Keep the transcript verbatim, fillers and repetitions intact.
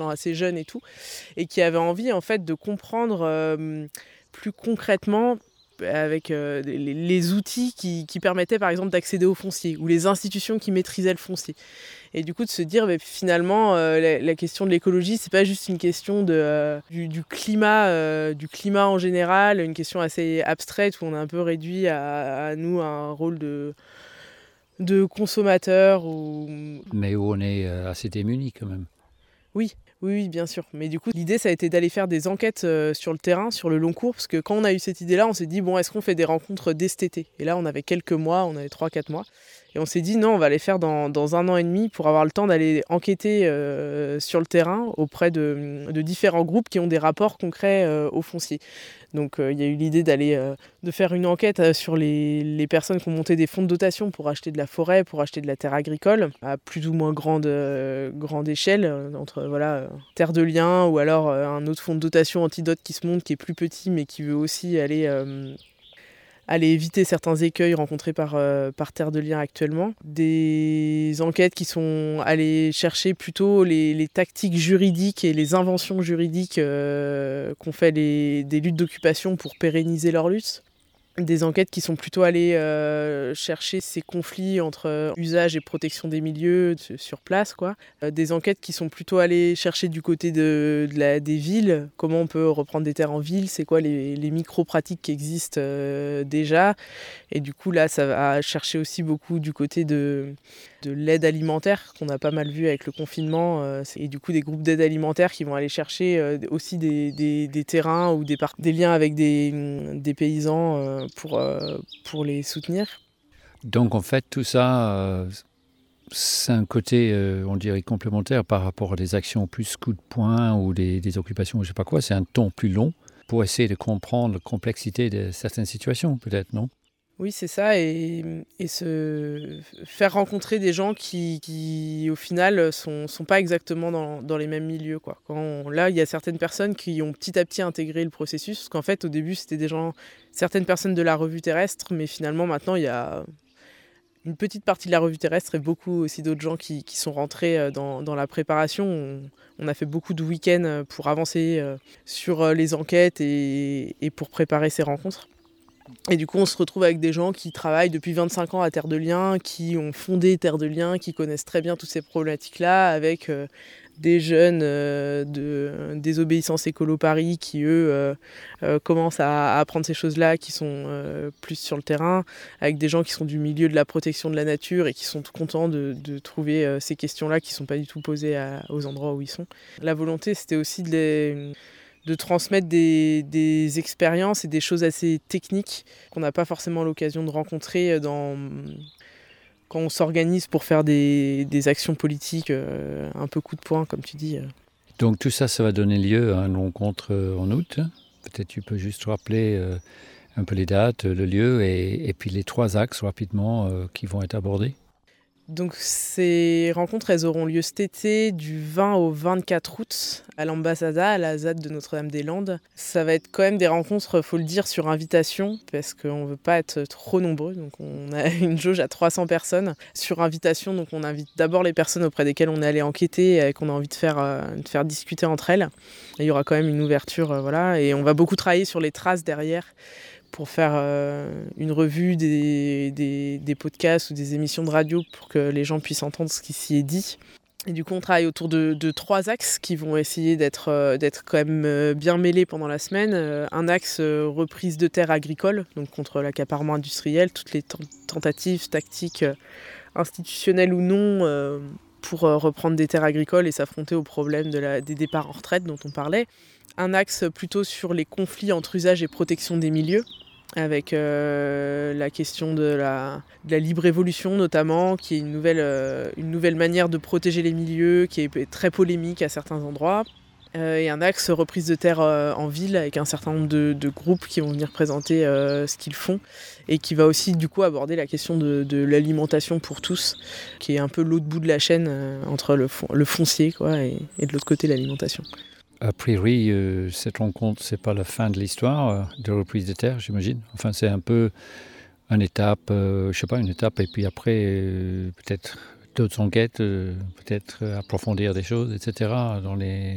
assez jeunes et tout, et qui avaient envie en fait de comprendre euh, plus concrètement avec euh, les, les outils qui, qui permettaient par exemple d'accéder au foncier ou les institutions qui maîtrisaient le foncier. Et du coup de se dire bah, finalement euh, la, la question de l'écologie c'est pas juste une question de, euh, du, du climat euh, du climat en général, une question assez abstraite où on est un peu réduit à, à nous à un rôle de, de consommateur. Ou... Mais où on est assez démunis quand même. Oui, oui, oui, bien sûr. Mais du coup, l'idée, ça a été d'aller faire des enquêtes euh, sur le terrain, sur le long cours, parce que quand on a eu cette idée-là, on s'est dit, bon, est-ce qu'on fait des rencontres dès cet été ? Et là, on avait quelques mois, on avait trois quatre mois. Et on s'est dit, non, on va les faire dans, dans un an et demi pour avoir le temps d'aller enquêter euh, sur le terrain auprès de, de différents groupes qui ont des rapports concrets euh, au foncier. Donc il euh, y a eu l'idée d'aller euh, de faire une enquête euh, sur les, les personnes qui ont monté des fonds de dotation pour acheter de la forêt, pour acheter de la terre agricole, à plus ou moins grande, euh, grande échelle, euh, entre voilà, euh, Terre de Liens ou alors euh, un autre fonds de dotation Antidote qui se monte, qui est plus petit mais qui veut aussi aller... Euh, aller éviter certains écueils rencontrés par, euh, par Terre de Liens actuellement. Des enquêtes qui sont allées chercher plutôt les, les tactiques juridiques et les inventions juridiques euh, qu'ont fait les, des luttes d'occupation pour pérenniser leur lutte. Des enquêtes qui sont plutôt allées euh, chercher ces conflits entre euh, usage et protection des milieux de, sur place, quoi. Euh, des enquêtes qui sont plutôt allées chercher du côté de, de la, des villes, comment on peut reprendre des terres en ville, c'est quoi les, les micro-pratiques qui existent euh, déjà. Et du coup, là, ça va chercher aussi beaucoup du côté de, de l'aide alimentaire, qu'on a pas mal vu avec le confinement. Euh, et du coup, des groupes d'aide alimentaire qui vont aller chercher euh, aussi des, des, des terrains ou des, par- des liens avec des, des paysans euh, pour, euh, pour les soutenir. Donc en fait, tout ça, euh, c'est un côté, euh, on dirait, complémentaire par rapport à des actions plus coup de poing ou des, des occupations, je ne sais pas quoi. C'est un ton plus long pour essayer de comprendre la complexité de certaines situations, peut-être, non ? Oui, c'est ça, et, et se faire rencontrer des gens qui, qui au final, sont, sont pas exactement dans, dans les mêmes milieux, quoi. Quand on- là, il y a certaines personnes qui ont petit à petit intégré le processus, parce qu'en fait, au début, c'était des gens, certaines personnes de la revue terrestre, mais finalement, maintenant, il y a une petite partie de la revue terrestre et beaucoup aussi d'autres gens qui, qui sont rentrés dans, dans la préparation. On, on a fait beaucoup de week-ends pour avancer sur les enquêtes et, et pour préparer ces rencontres. Et du coup, on se retrouve avec des gens qui travaillent depuis vingt-cinq ans à Terre de Liens, qui ont fondé Terre de Liens, qui connaissent très bien toutes ces problématiques-là, avec euh, des jeunes euh, de Désobéissance Écolo Paris qui, eux, euh, euh, commencent à, à apprendre ces choses-là, qui sont euh, plus sur le terrain, avec des gens qui sont du milieu de la protection de la nature et qui sont contents de, de trouver euh, ces questions-là qui ne sont pas du tout posées à, aux endroits où ils sont. La volonté, c'était aussi de les... de transmettre des, des expériences et des choses assez techniques qu'on n'a pas forcément l'occasion de rencontrer dans, quand on s'organise pour faire des, des actions politiques euh, un peu coup de poing, comme tu dis. Donc tout ça, ça va donner lieu à une rencontre en août. Peut-être tu peux juste rappeler euh, un peu les dates, le lieu et, et puis les trois axes rapidement euh, qui vont être abordés. Donc ces rencontres, elles auront lieu cet été du vingt au vingt-quatre août à l'Ambasada, à la Z A D de Notre-Dame-des-Landes. Ça va être quand même des rencontres, faut le dire, sur invitation, parce qu'on ne veut pas être trop nombreux. Donc on a une jauge à trois cents personnes sur invitation. Donc on invite d'abord les personnes auprès desquelles on est allé enquêter et qu'on a envie de faire, euh, de faire discuter entre elles. Et il y aura quand même une ouverture, euh, voilà. Et on va beaucoup travailler sur les traces derrière, pour faire euh, une revue des, des, des podcasts ou des émissions de radio pour que les gens puissent entendre ce qui s'y est dit. Et du coup, on travaille autour de, de trois axes qui vont essayer d'être, euh, d'être quand même euh, bien mêlés pendant la semaine. Euh, un axe euh, reprise de terres agricoles, donc contre l'accaparement industriel, toutes les t- tentatives tactiques euh, institutionnelles ou non euh, pour euh, reprendre des terres agricoles et s'affronter au problème de la, des départs en retraite dont on parlait. Un axe plutôt sur les conflits entre usage et protection des milieux, avec euh, la question de la, de la libre évolution notamment, qui est une nouvelle, euh, une nouvelle manière de protéger les milieux, qui est très polémique à certains endroits. Euh, et un axe reprise de terre euh, en ville, avec un certain nombre de, de groupes qui vont venir présenter euh, ce qu'ils font, et qui va aussi du coup aborder la question de, de l'alimentation pour tous, qui est un peu l'autre bout de la chaîne euh, entre le, fon- le foncier quoi, et, et de l'autre côté l'alimentation. A priori, euh, cette rencontre, c'est pas la fin de l'histoire euh, de reprise de terre, j'imagine. Enfin, c'est un peu une étape, euh, je sais pas, une étape, et puis après, euh, peut-être d'autres enquêtes, euh, peut-être approfondir des choses, et cetera dans les